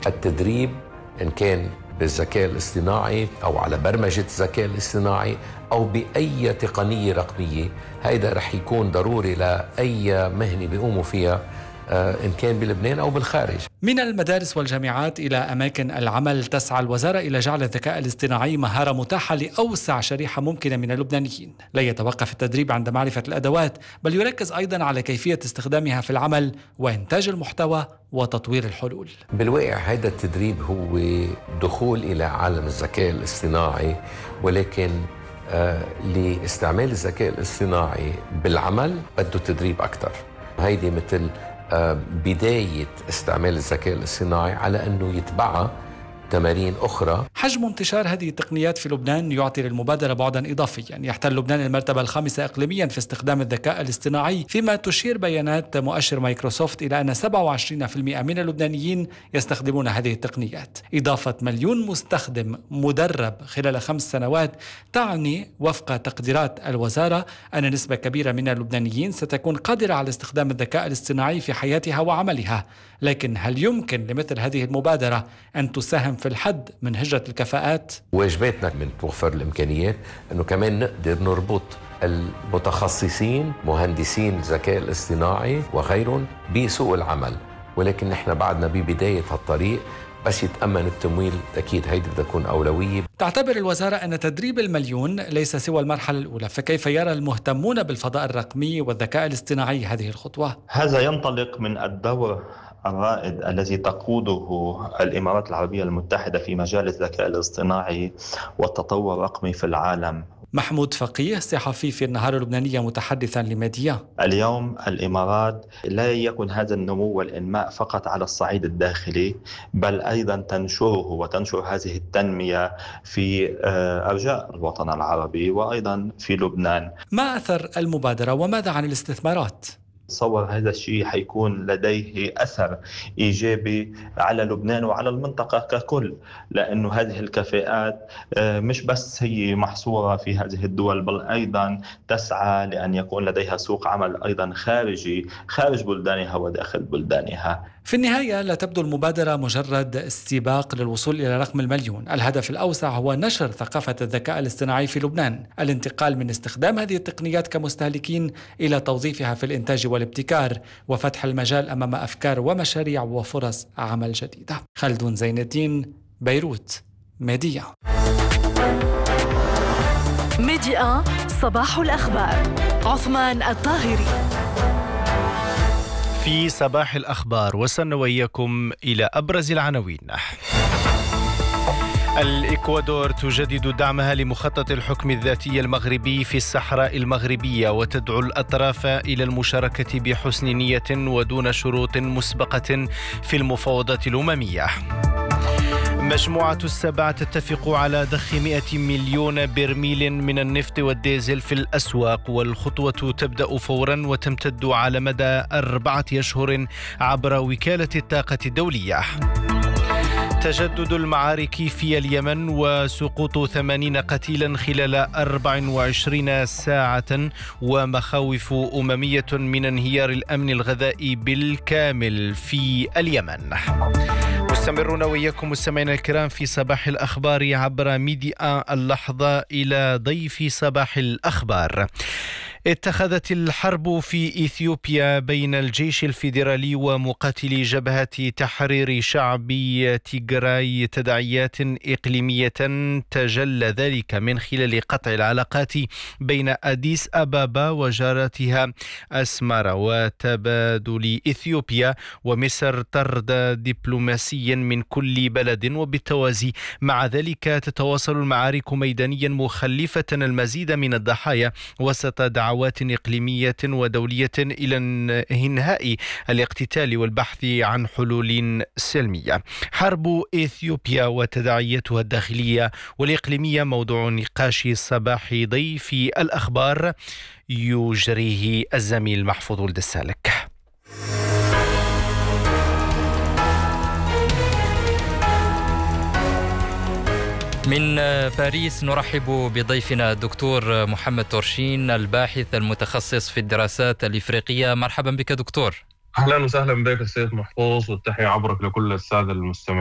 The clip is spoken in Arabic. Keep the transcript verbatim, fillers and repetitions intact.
التدريب إن كان بالذكاء الاصطناعي أو على برمجة الذكاء الاصطناعي أو بأي تقنية رقمية، هيدا رح يكون ضروري لأي مهنة بيقوموا فيها إن كان بلبنان أو بالخارج. من المدارس والجامعات إلى أماكن العمل، تسعى الوزارة إلى جعل الذكاء الاصطناعي مهارة متاحة لأوسع شريحة ممكنة من اللبنانيين. لا يتوقف التدريب عند معرفة الأدوات، بل يركز أيضا على كيفية استخدامها في العمل وإنتاج المحتوى وتطوير الحلول. بالواقع هذا التدريب هو دخول إلى عالم الذكاء الاصطناعي، ولكن آه لاستعمال الذكاء الاصطناعي بالعمل بده تدريب أكثر. هيدي مثل بداية استعمال الذكاء الاصطناعي على أنه يتبعها تمارين أخرى. حجم انتشار هذه التقنيات في لبنان يعطي للمبادرة بعدا إضافيا. يحتل لبنان المرتبة الخامسة إقليميا في استخدام الذكاء الاصطناعي، فيما تشير بيانات مؤشر مايكروسوفت إلى أن سبعة وعشرين بالمئة من اللبنانيين يستخدمون هذه التقنيات. إضافة مليون مستخدم مدرب خلال خمس سنوات تعني وفق تقديرات الوزارة أن نسبة كبيرة من اللبنانيين ستكون قادرة على استخدام الذكاء الاصطناعي في حياتها وعملها. لكن هل يمكن لمثل هذه المبادرة أن تساهم في الحد من هجرة الكفاءات؟ واجباتنا من توفر الإمكانيات أنه كمان نقدر نربط المتخصصين مهندسين الذكاء الاصطناعي وغيرهم بسوق العمل، ولكن نحن بعدنا ببداية هالطريق. بس يتأمن التمويل أكيد هيدي بدها تكون أولوية. تعتبر الوزارة أن تدريب المليون ليس سوى المرحلة الأولى، فكيف يرى المهتمون بالفضاء الرقمي والذكاء الاصطناعي هذه الخطوة؟ هذا ينطلق من الدور الرائد الذي تقوده الإمارات العربية المتحدة في مجال الذكاء الاصطناعي والتطور الرقمي في العالم. محمود فقيه صحفي في النهار اللبنانية متحدثا لميديا. اليوم الإمارات لا يكون هذا النمو والإنماء فقط على الصعيد الداخلي، بل أيضا تنشره وتنشر هذه التنمية في أرجاء الوطن العربي وأيضا في لبنان. ما أثر المبادرة وماذا عن الاستثمارات؟ تصور هذا الشيء حيكون لديه أثر إيجابي على لبنان وعلى المنطقة ككل، لأنه هذه الكفاءات مش بس هي محصورة في هذه الدول، بل أيضا تسعى لأن يكون لديها سوق عمل أيضا خارجي خارج بلدانها وداخل بلدانها. في النهاية لا تبدو المبادرة مجرد استباق للوصول إلى رقم المليون. الهدف الأوسع هو نشر ثقافة الذكاء الاصطناعي في لبنان، الانتقال من استخدام هذه التقنيات كمستهلكين إلى توظيفها في الإنتاج والابتكار، وفتح المجال أمام أفكار ومشاريع وفرص عمل جديدة. خلدون زين الدين، بيروت، ميديا. ميديا صباح الأخبار. عثمان الطاهري. في صباح الأخبار وصلنا وإياكم إلى أبرز العناوين. الإكوادور تجدد دعمها لمخطط الحكم الذاتي المغربي في الصحراء المغربية وتدعو الأطراف إلى المشاركة بحسن نية ودون شروط مسبقة في المفاوضات الأممية. مجموعة السبع تتفق على ضخ مئة مليون برميل من النفط والديزل في الأسواق، والخطوة تبدأ فورا وتمتد على مدى أربعة أشهر عبر وكالة الطاقة الدولية. تجدد المعارك في اليمن وسقوط ثمانين قتيلا خلال أربع وعشرين ساعة، ومخاوف أممية من انهيار الأمن الغذائي بالكامل في اليمن. مستمرون وإياكم مستمعينا الكرام في صباح الأخبار عبر ميديا اللحظة إلى ضيف صباح الأخبار. اتخذت الحرب في إثيوبيا بين الجيش الفيدرالي ومقاتلي جبهة تحرير شعبي تيغراي تداعيات إقليمية، تجلى ذلك من خلال قطع العلاقات بين أديس أبابا وجارتها أسمارا، وتبادل إثيوبيا ومصر طرد دبلوماسي من كل بلد. وبالتوازي مع ذلك تتواصل المعارك ميدانيا مخلفة المزيد من الضحايا وسط دعوات إقليمية ودولية إلى إنهاء الاقتتال والبحث عن حلول سلمية. حرب إثيوبيا وتداعياتها الداخلية والإقليمية موضوع نقاش صباح ضيف الأخبار يجريه الزميل محفوظ ولد السالك. من باريس نرحب بضيفنا الدكتور محمد تورشين، الباحث المتخصص في الدراسات الإفريقية. مرحبا بك دكتور. أهلا وسهلا بك السيد محفوظ، والتحية عبرك لكل السادة المستمعين.